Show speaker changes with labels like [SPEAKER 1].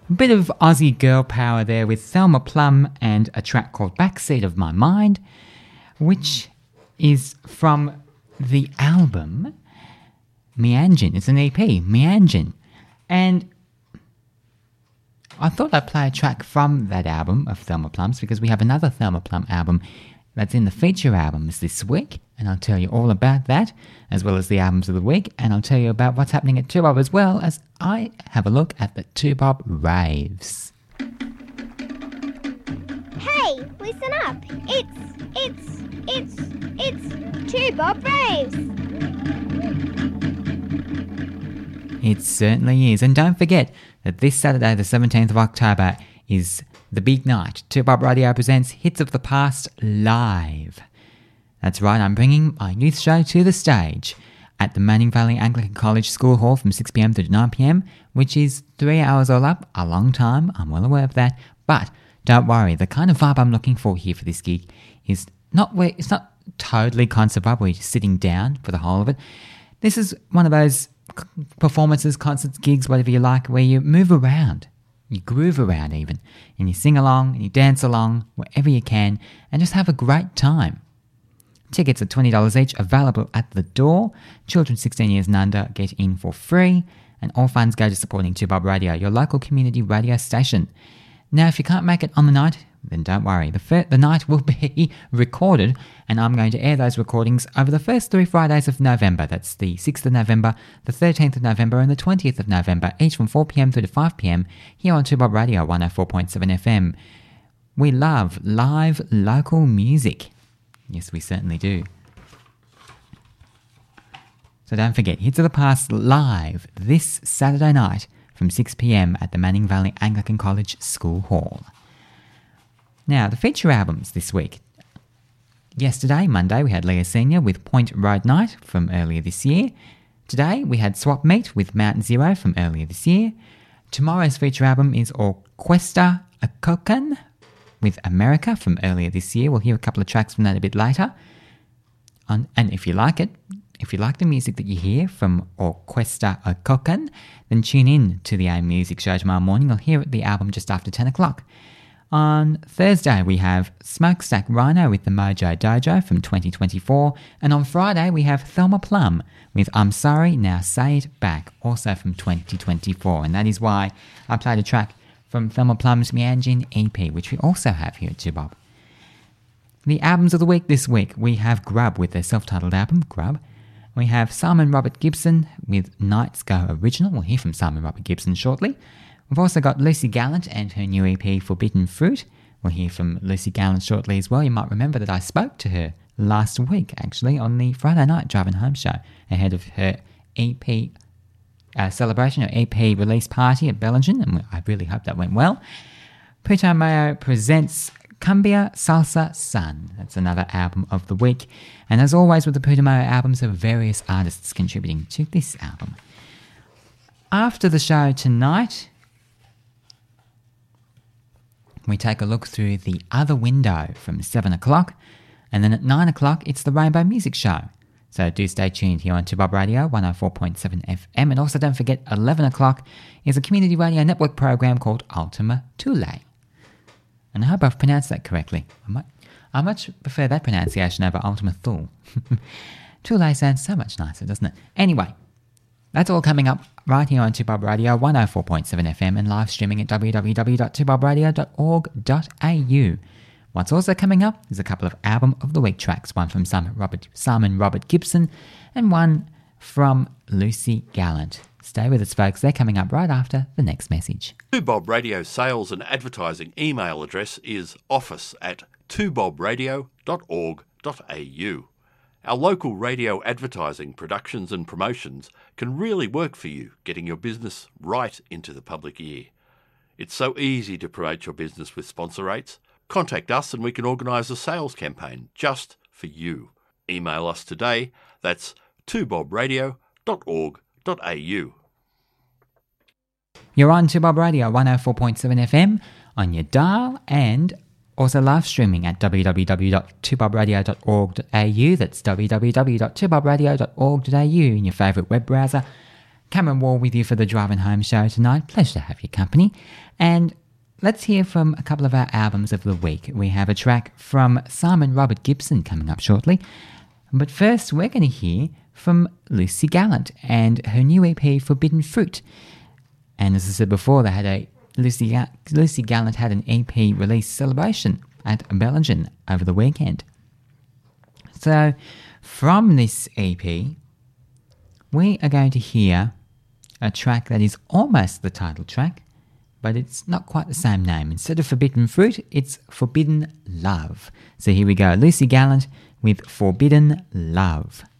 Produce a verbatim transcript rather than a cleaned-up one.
[SPEAKER 1] A bit of Aussie girl power there with Thelma Plum and a track called Backseat of My Mind, which is from the album Meanjin. It's an E P, Meanjin. And I thought I'd play a track from that album of Thelma Plum's because we have another Thelma Plum album that's in the feature albums this week, and I'll tell you all about that, as well as the albums of the week, and I'll tell you about what's happening at two Bob as well as I have a look at the two Bob raves.
[SPEAKER 2] Hey, listen up. It's, it's, it's, it's two Bob raves.
[SPEAKER 1] It certainly is, and don't forget that this Saturday, the seventeenth of October, is the big night. two Bob Radio presents Hits of the Past live. That's right, I'm bringing my youth show to the stage at the Manning Valley Anglican College School Hall from six p.m. to nine p.m, which is three hours all up, a long time, I'm well aware of that. But don't worry, the kind of vibe I'm looking for here for this gig is not where it's not totally concert vibe where you're just sitting down for the whole of it. This is one of those performances, concerts, gigs, whatever you like, where you move around. You groove around even, and you sing along and you dance along wherever you can and just have a great time. Tickets are twenty dollars each, available at the door. Children sixteen years and under get in for free, and all funds go to supporting two Bob Radio, your local community radio station. Now, if you can't make it on the night, then don't worry. The, fir- the night will be recorded, and I'm going to air those recordings over the first three Fridays of November. That's the sixth of November, the thirteenth of November, and the twentieth of November, each from four p.m. through to five p.m. here on two Bob Radio one oh four point seven F M. We love live local music. Yes, we certainly do. So don't forget, Hits of the Past live this Saturday night from six p.m. at the Manning Valley Anglican College School Hall. Now, the feature albums this week. Yesterday, Monday, we had Leah Senior with Point Road Night from earlier this year. Today, we had Swap Meet with Mountain Zero from earlier this year. Tomorrow's feature album is Orquesta Acocan with America from earlier this year. We'll hear a couple of tracks from that a bit later. And if you like it, if you like the music that you hear from Orquesta Acocan, then tune in to the A M Music Show tomorrow morning. You'll hear the album just after ten o'clock. On Thursday, we have Smokestack Rhino with the Mojo Dojo from twenty twenty-four. And on Friday, we have Thelma Plum with I'm Sorry, Now Say It Back, also from twenty twenty-four. And that is why I played a track from Thelma Plum's Meanjin E P, which we also have here at two Bob. The albums of the week this week, we have Grub with their self-titled album, Grub. We have Simon Robert Gibson with Nights Go Original. We'll hear from Simon Robert Gibson shortly. We've also got Lucy Gallant and her new E P, Forbidden Fruit. We'll hear from Lucy Gallant shortly as well. You might remember that I spoke to her last week, actually, on the Friday night Driving Home show, ahead of her E P uh, celebration, her E P release party at Bellingen, and I really hope that went well. Puto Mayo presents Cumbia Salsa Sun. That's another album of the week. And as always with the Puto Mayo albums, there are various artists contributing to this album. After the show tonight, we take a look through The Other Window from seven o'clock, and then at nine o'clock it's the Rainbow Music Show. So do stay tuned here on two Bob Radio one oh four point seven F M, and also don't forget eleven o'clock is a community radio network program called Ultima Thule. And I hope I've pronounced that correctly. I, might, I much prefer that pronunciation over Ultima Thule. Thule sounds so much nicer, doesn't it? Anyway, that's all coming up right here on two Bob Radio one oh four point seven F M and live streaming at w w w dot two bob radio dot org dot a u. What's also coming up is a couple of Album of the Week tracks, one from Simon Robert, Simon Robert Gibson and one from Lucy Gallant. Stay with us, folks. They're coming up right after the next message.
[SPEAKER 3] two Bob Radio sales and advertising email address is office at two bob radio dot org dot a u. Our local radio advertising, productions and promotions can really work for you, getting your business right into the public ear. It's so easy to promote your business with sponsor rates. Contact us and we can organise a sales campaign just for you. Email us today. That's two bob radio dot org dot a u.
[SPEAKER 1] You're on two Bob Radio one oh four point seven F M on your dial and also live streaming at w w w dot two bob radio dot org dot a u. That's w w w dot two bob radio dot org dot a u in your favourite web browser. Cameron Wall with you for the Driving Home show tonight. Pleasure to have your company. And let's hear from a couple of our albums of the week. We have a track from Simon Robert Gibson coming up shortly. But first, we're going to hear from Lucy Gallant and her new E P, Forbidden Fruit. And as I said before, they had a Lucy, Lucy Gallant had an E P release celebration at Bellingen over the weekend. So, from this E P, we are going to hear a track that is almost the title track, but it's not quite the same name. Instead of Forbidden Fruit, it's Forbidden Love. So here we go, Lucy Gallant with Forbidden Love.